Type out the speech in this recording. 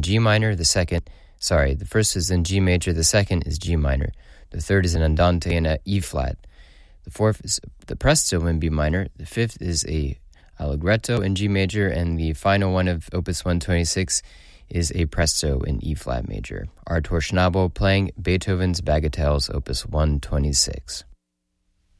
G minor, the first is in G major, the second is G minor, the third is an andante in E flat, the fourth is the presto in B minor, the fifth is a allegretto in G major, and the final one of Opus 126 is a presto in E flat major. Artur Schnabel playing Beethoven's Bagatelles, Opus 126.